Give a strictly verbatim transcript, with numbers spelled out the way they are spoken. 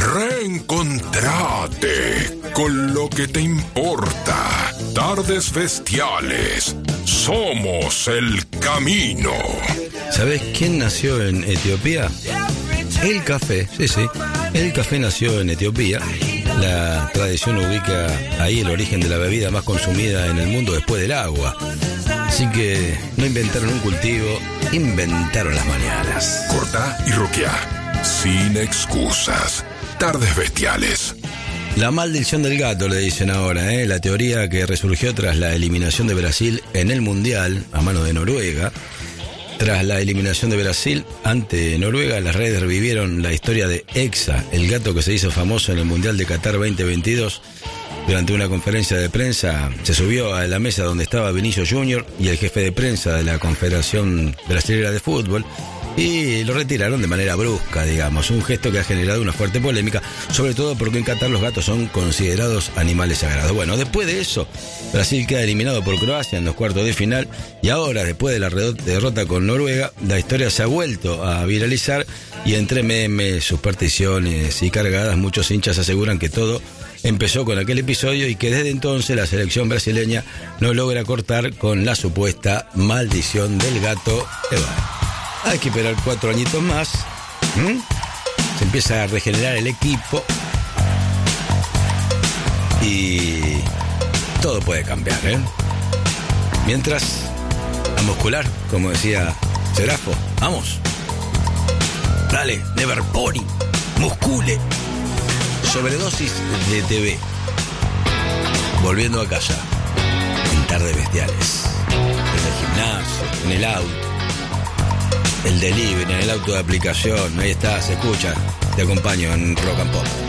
Reencontrate con lo que te importa. Tardes Bestiales. Somos el camino. ¿Sabés quién nació en Etiopía? El café, sí, sí. El café nació en Etiopía. La tradición ubica ahí el origen de la bebida más consumida en el mundo después del agua. Así que no inventaron un cultivo, inventaron las mañanas. Cortá y roqueá, sin excusas. Tardes Bestiales. La maldición del gato, le dicen ahora, ¿eh? La teoría que resurgió tras la eliminación de Brasil en el Mundial, a mano de Noruega. Tras la eliminación de Brasil ante Noruega, las redes revivieron la historia de Hexa, el gato que se hizo famoso en el Mundial de Qatar veinte veintidós. Durante una conferencia de prensa, se subió a la mesa donde estaba Vinicius junior y el jefe de prensa de la Confederación Brasilera de Fútbol, y lo retiraron de manera brusca, digamos, un gesto que ha generado una fuerte polémica, sobre todo porque en Qatar los gatos son considerados animales sagrados. Bueno, después de eso, Brasil queda eliminado por Croacia en los cuartos de final, y ahora, después de la derrota con Noruega, la historia se ha vuelto a viralizar, y entre memes, supersticiones y cargadas, muchos hinchas aseguran que todo empezó con aquel episodio y que desde entonces la selección brasileña no logra cortar con la supuesta maldición del gato. Hay que esperar cuatro añitos más. ¿Mm? Se empieza a regenerar el equipo y todo puede cambiar, ¿eh? Mientras, a muscular, como decía Serafo. Vamos. Dale, never pony, muscule. Sobredosis de T V. Volviendo a casa, en Tardes Bestiales. En el gimnasio, en el auto. El delivery, en el auto de aplicación, ahí está, se escucha. Te acompaño en Rock and Pop.